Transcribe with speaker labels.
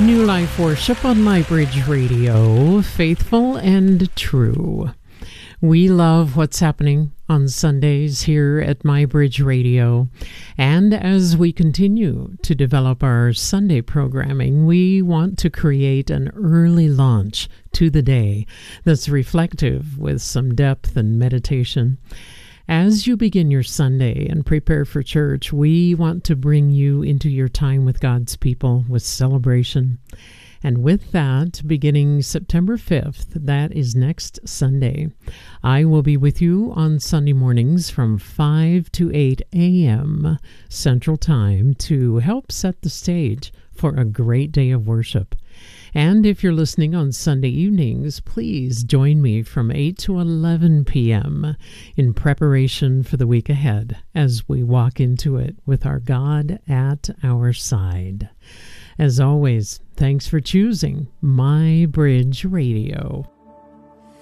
Speaker 1: New Life Worship on MyBridge Radio, faithful and true. We love what's happening on Sundays here at MyBridge Radio. And as we continue to develop our Sunday programming, we want to create an early launch to the day that's reflective with some depth and meditation. As you begin your Sunday and prepare for church, we want to bring you into your time with God's people with celebration. And with that, beginning September 5th, that is next Sunday, I will be with you on Sunday mornings from 5 to 8 a.m. Central Time to help set the stage for a great day of worship. And if you're listening on Sunday evenings, please join me from 8 to 11 p.m. in preparation for the week ahead as we walk into it with our God at our side. As always, thanks for choosing MyBridge Radio.